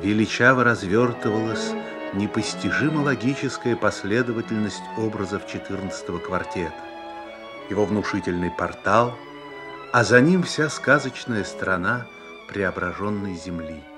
величаво развертывалась непостижимо логическая последовательность образов 14-го квартета, его внушительный портал, а за ним вся сказочная страна преображенной земли.